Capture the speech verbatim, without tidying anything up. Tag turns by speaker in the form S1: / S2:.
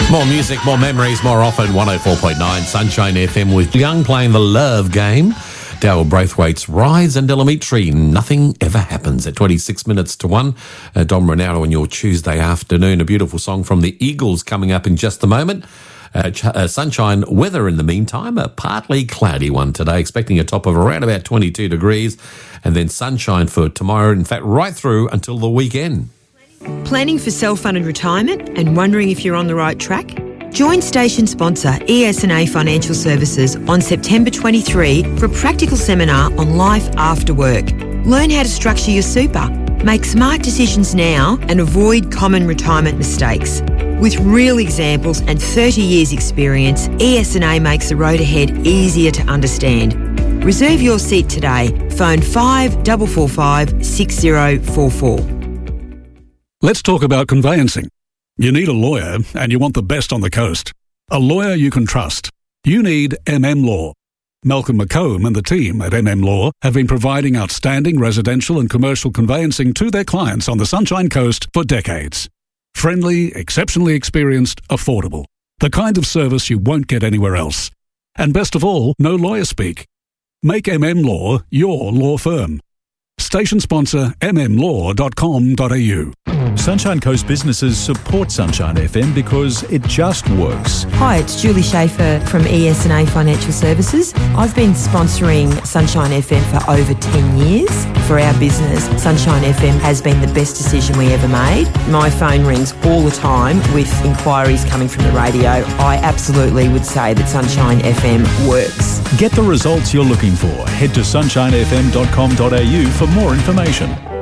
S1: More music, more memories, more often. one oh four point nine Sunshine F M with Young playing the Love Game. Daryl Braithwaite's Rise and Delamitri. Nothing ever happens at twenty-six minutes to one. Uh, Dom Ronaldo on your Tuesday afternoon. A beautiful song from the Eagles coming up in just a moment. Uh, ch- uh, sunshine weather in the meantime, a partly cloudy one today, expecting a top of around about twenty-two degrees, and then sunshine for tomorrow, in fact, right through until the weekend.
S2: Planning for self-funded retirement and wondering if you're on the right track? Join station sponsor E S and A Financial Services on September twenty-third for a practical seminar on life after work. Learn how to structure your super, make smart decisions now and avoid common retirement mistakes. With real examples and thirty years experience, E S and A makes the road ahead easier to understand. Reserve your seat today. Phone five four four five, six zero four four.
S3: Let's talk about conveyancing. You need a lawyer and you want the best on the coast. A lawyer you can trust. You need M M Law. Malcolm McComb and the team at M M Law have been providing outstanding residential and commercial conveyancing to their clients on the Sunshine Coast for decades. Friendly, exceptionally experienced, affordable. The kind of service you won't get anywhere else. And best of all, no lawyer speak. Make M M Law your law firm. Station sponsor m m law dot com dot a u.
S4: Sunshine Coast businesses support Sunshine F M because it just works.
S2: Hi, it's Julie Schaefer from E S and A Financial Services. I've been sponsoring Sunshine F M for over ten years. For our business, Sunshine F M has been the best decision we ever made. My phone rings all the time with inquiries coming from the radio. I absolutely would say that Sunshine F M works.
S4: Get the results you're looking for. Head to sunshine f m dot com dot a u for more information.